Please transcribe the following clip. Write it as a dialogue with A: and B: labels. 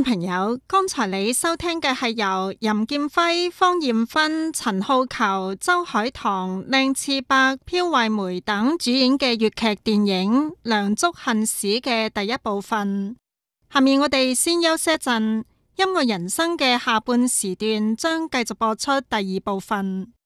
A: 眾朋友，剛才你收聽嘅係由任劍輝、方艷芬、陳浩球、周海棠、靚次伯、飄惠梅等主演嘅粵劇電影《梁祝恨史》嘅第一部分。下面我哋先休息一陣，音樂人生嘅下半時段將繼續播出第二部分。